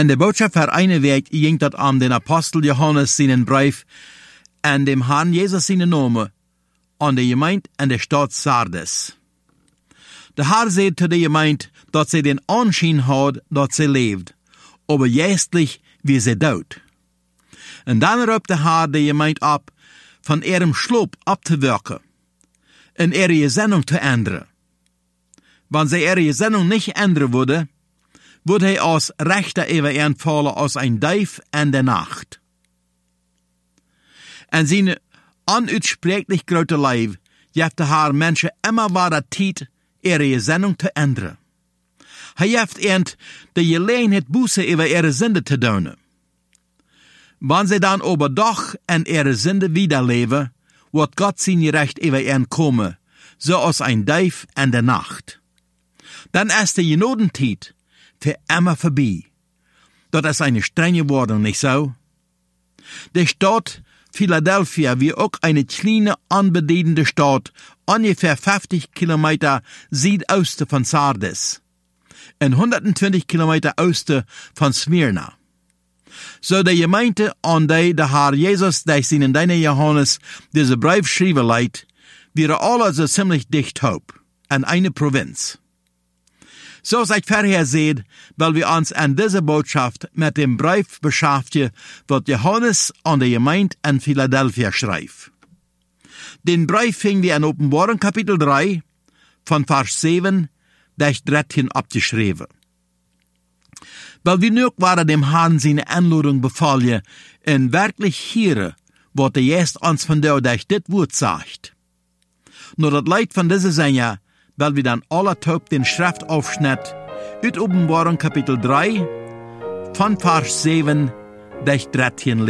En de boodschap voor eine week ging dat aan den Apostel Johannes seinen Brief en dem Herrn Jesus seine Name an de gemeente en de stad Sardes. De Herr zei zu de gemeente dat sie den Anschein had dat sie leeft, aber geestlich wie sie dood. En dan roept de Herr de gemeente ab, van ihrem Sloop ab te werken en ihre Gesinnung te ändern. Wenn sie ihre Gesinnung nicht ändern würde, würde hij als Rechter über ihren fallen als ein Dief in der Nacht. En zijn onuitsprechlich grote Leib geeft de Herr Menschen immer wieder Zeit, ihre Gesinnung te ändern. Hij geeft ihnen de Gelegenheit, Buße über ihre Sünde te doen. Wenn sie dann aber doch in ihre Sünde wiederleben, wird Gott sein Recht über ihnen kommen, so als ein Dief in der Nacht. Dann ist die Genodentijd für immer vorbei. Das ist eine strenge Wordung, nicht so? Die Stadt Philadelphia wie auch eine kleine, anbedienende Stadt, ungefähr 50 Kilometer südosten von Sardes und 120 Kilometer osten von Smyrna. So die Gemeinde, an die der Herr Jesus durch seinen Diener Johannes diese Brief schreiben leidt, wäre alle so ziemlich dicht hob, an eine Provinz. So seid vorher seht, weil wir uns an dieser Botschaft mit dem Brief beschäftigen, was Johannes an die Gemeinde in Philadelphia schreibt. Den Brief fing wir in Offenbarung Kapitel 3, von Vers 7 durch 13 abgeschrieben. Weil wir nur waren dem Herrn seine Anladung befallen, und wirklich hier, was er jetzt uns von der durch dit Wort sagt. Nur das Leid von dieser Sänger, weil wir dann alle taub den Schriftaufschnitt uit Offenbarung Kapitel 3, von Vers 7 durch 13 lesen.